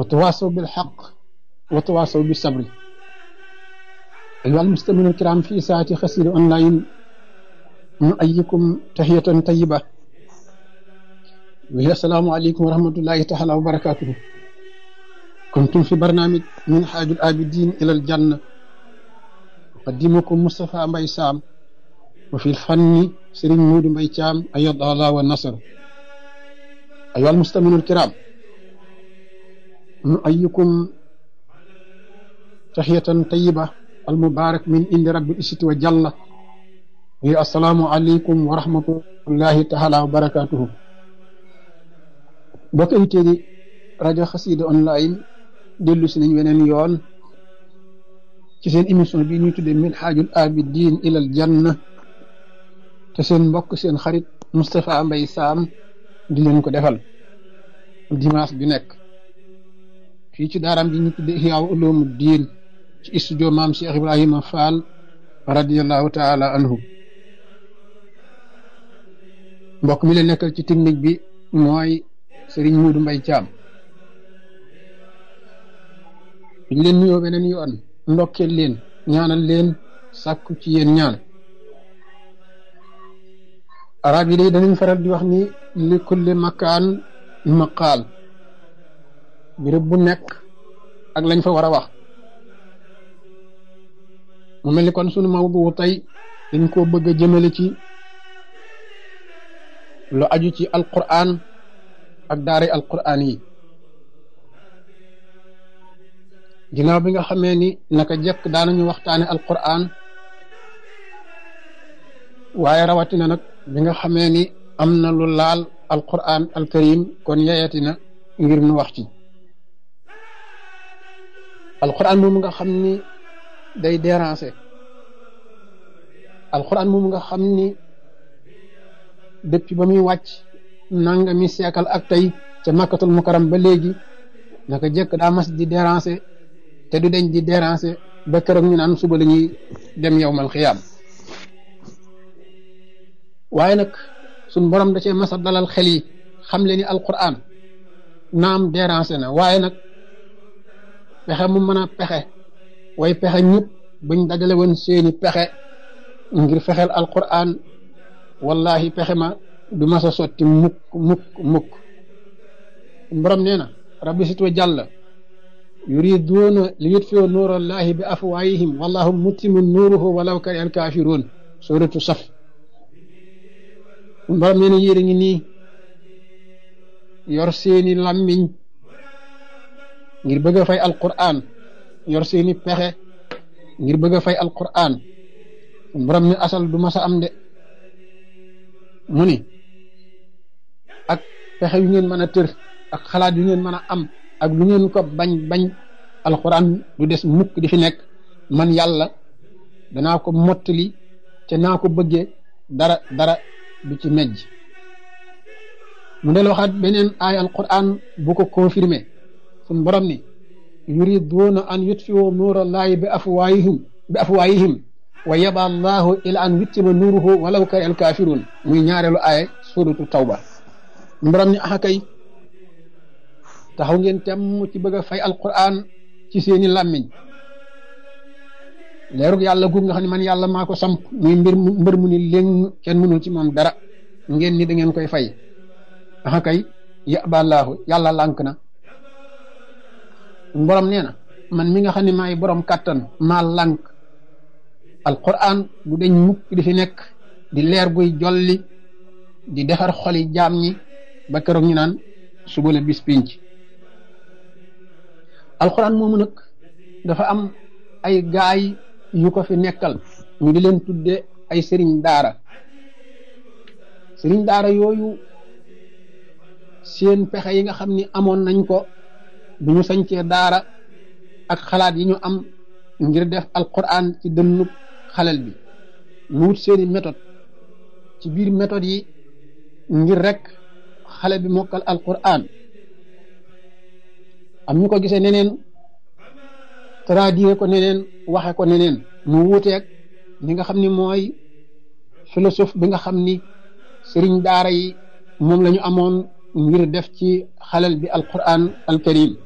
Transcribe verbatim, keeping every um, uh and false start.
wa tawaasaw bil haqq wa tawaasaw bis sabri. أيها المستمعون الكرام في ساعة خسير أونلاين نؤيكم تحية طيبة وهي السلام عليكم ورحمة الله تعالى وبركاته. كنتم في برنامج من حاج العابدين إلى الجنة، أقدمكم مصطفى مباي سام، وفي الفن سيرين مود مباي شام أيض الله والنصر. أيها المستمعون الكرام نؤيكم تحية طيبة المبارك من عند رب العزة وجل، هي السلام عليكم ورحمة الله تعالى وبركاته. mbokk yi tey rajo Xassida online dellu si nañ weneen yoon ci seen émission bi ñuy tuddee Minhajul Abidin ilal Janna, te seen mbokk seen xarit Moustapha Mbaye Sam di leen ko defal dimanche bi nekk fii ci daaraam bi ñu tuddee Ihya Ulumuddin ci studio maam Cheikh Ibrahima Fall radiyallahu taala anhu. mbokk mi leen nekkal ci technique bi mooy Serigne Modou Mbaye Thiam. ñu leen nuyoo beneen yoon ndokkeel leen ñaanal leen sàkku ci yéen ñaan. arab yi day danañ faral di wax ni li kulli makaan maqaal, béréb bu nekk ak lañ fa war a wax. mu mel ni kon sunu mawdu tey dañ koo bëgg a jëmale ci lu aju ci alquran ak daara alquran yi. ginnaaw bi nga xamee ni naka jekk daanañu waxtaane alquran, waaye rawatina nag bi nga xamee ni am na lu laal alquran alkarim kon yeyatina ngir nu wax ci alquran moom nga xam ni day déranger, alquran moom nga xam ni depuis ba muy wàcc nanga mi seekal ak tey ca makkatul mukarram ba léegi naka jëkk daa mas di déranger te du deñ di déranger ba keroog ñu naan suba la ñuy dem yawmal xiyaam. waaye nag suñ borom da cee mas a dalal xel yi xam le ni alquran naam déranger na, waaye nag pexe mu mën a pexe way pexe ñëpp buñ dajale woon seeni pexe ngir fexeel alquran, wallahi pexe ma du mas a sotti mukk mukk mukk. borom nee na rabbi sit wa jàlla yuriduuna li yutfiu nuurallahi bi afwaayihim wallahu mutimmu nuuruhu walaw kariha alkaafiruun, suratu saf. borom nee na yéen a ngi nii yor seeni làmmiñ ngir bëgg a fay alquran, yor seeni pexe ngir bëgg a fay alquran. borom ni asal du mas a am de. mu ni ak pexe yu ngeen mën a tër ak xalaat yu ngeen mën a am ak lu ngeen ko bañ bañ, alquran du des mukk di fi nekk. man yàlla danaa ko mottali te naa ko bëggee dara dara du ci mejj. mu del waxaat beneen aaya alquran bu ko confirmé suñ borom ni yuriduuna an yutfiu nuurallahi bi afwaayihim bi afwaayihim wa yaba allahu ila an yuttima nuuruhu walaw kariha alkaafiruun, muy ñaareelu aaya suratu tawba. borom ni axa kay taxaw ngeen temm ci bëgg a fay alquran ci seeni làmmiñ. leerug yàlla guug nga xam ne man yàlla maa ko samp muy mbir mbër mu ni léng kenn mënul ci moom dara, ngeen ni da ngeen koy fay. axa kay yaba allahu yàlla lànk na. borom nee na man mi nga xam ne maay borom kàttan maa lànk. alquran bu deñ mukk di fi nekk di leer buy jolli di defar xoli jaam ñi ba keroog ñu naan suba la bis pinc. alquran moomu nag dafa am ay gaay yu ko fi nekkal ñu di leen tudde ay sëriñ daara. sëriñ daara yooyu seen pexe yi nga xam ni amoon nañ ko bu ñu sañcee daara ak xalaat yi ñu am ngir def alquran ci dënnub xalel bi, mu wut seeni méthode. ci biir méthode yi ngir rek xale bi mokkal alquran, am ñu ko gisee neneen traduire ko neneen waxe ko neneen mu wuuteeg li nga xam ni mooy philosophe bi nga xam ni sëriñ daara yi moom la ñu amoon ngir def ci xalel bi alquran alkarim.